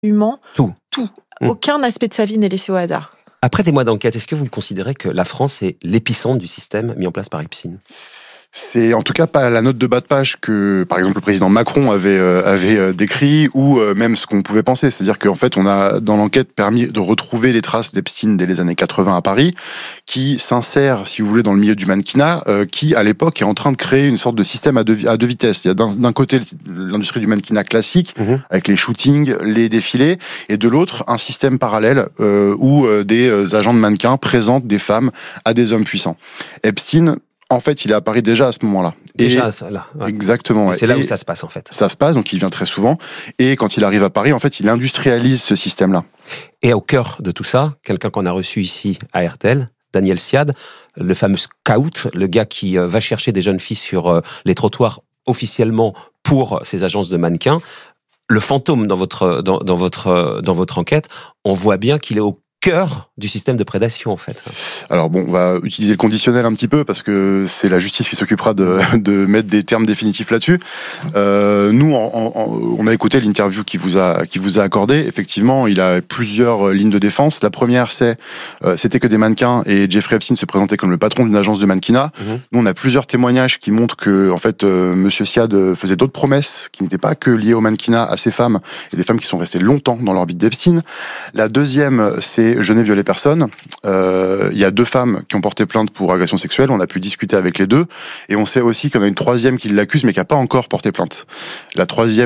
absolument tout. Aucun aspect de sa vie n'est laissé au hasard. Après des mois d'enquête, est-ce que vous considérez que la France est l'épicentre du système mis en place par Epstein ? C'est en tout cas pas la note de bas de page que, par exemple, le président Macron avait décrit, ou même ce qu'on pouvait penser. C'est-à-dire qu'en fait, on a, dans l'enquête, permis de retrouver les traces d'Epstein dès les années 80 à Paris, qui s'insère, si vous voulez, dans le milieu du mannequinat, qui, à l'époque, est en train de créer une sorte de système à deux vitesses. Il y a d'un côté l'industrie du mannequinat classique, avec les shootings, les défilés, et de l'autre, un système parallèle où des agents de mannequins présentent des femmes à des hommes puissants. Epstein, en fait, il est à Paris déjà à ce moment-là. Là. Ouais. Exactement. Ouais. C'est là où ça se passe, en fait. Ça se passe, donc il vient très souvent. Et quand il arrive à Paris, en fait, il industrialise ce système-là. Et au cœur de tout ça, quelqu'un qu'on a reçu ici à RTL, Daniel Siad, le fameux scout, le gars qui va chercher des jeunes filles sur les trottoirs officiellement pour ces agences de mannequins. Le fantôme dans votre enquête, on voit bien qu'il est au cœur du système de prédation, en fait. Alors bon, on va utiliser le conditionnel un petit peu parce que c'est la justice qui s'occupera de mettre des termes définitifs là-dessus. Nous, on a écouté l'interview qu'il vous a accordée. Effectivement, il a plusieurs lignes de défense. La première, c'était que des mannequins et Jeffrey Epstein se présentait comme le patron d'une agence de mannequinat. Nous, on a plusieurs témoignages qui montrent que, en fait, Monsieur Siad faisait d'autres promesses qui n'étaient pas que liées au mannequinat à ces femmes et des femmes qui sont restées longtemps dans l'orbite d'Epstein. La deuxième, c'est je n'ai violé personne. Il y a 2 femmes qui ont porté plainte pour agression sexuelle. On a pu discuter avec les 2. Et on sait aussi qu'il y en a une 3e qui l'accuse, mais qui n'a pas encore porté plainte. Le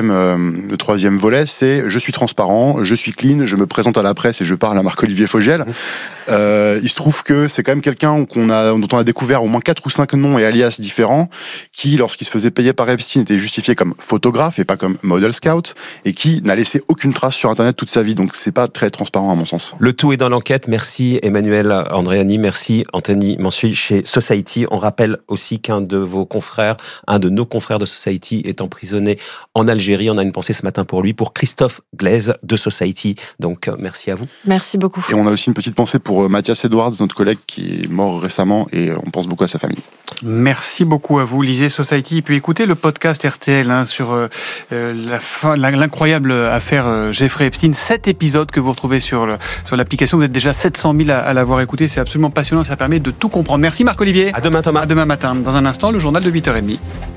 3e volet, c'est je suis transparent, je suis clean, je me présente à la presse et je parle à Marc-Olivier Fogiel. Il se trouve que c'est quand même quelqu'un dont on a découvert au moins 4 ou 5 noms et alias différents, qui, lorsqu'il se faisait payer par Epstein, était justifié comme photographe et pas comme model scout, et qui n'a laissé aucune trace sur Internet toute sa vie. Donc c'est pas très transparent à mon sens. Le tout est dans l'enquête. Merci Emmanuel Andréani, merci Anthony Mansuy chez Society. On rappelle aussi qu'un de nos confrères de Society est emprisonné en Algérie. On a une pensée ce matin pour lui, pour Christophe Glaise de Society. Donc merci à vous. Merci beaucoup. Et on a aussi une petite pensée pour Mathias Edwards, notre collègue qui est mort récemment, et on pense beaucoup à sa famille. Merci beaucoup à vous. Lisez Society, et puis écoutez le podcast RTL sur l'incroyable affaire Jeffrey Epstein. 7 épisodes que vous retrouvez sur l'application. Vous êtes déjà 700 000 à l'avoir écouté. C'est absolument passionnant. Ça permet de tout comprendre. Merci Marc-Olivier. À demain Thomas. À demain matin. Dans un instant, le journal de 8h30.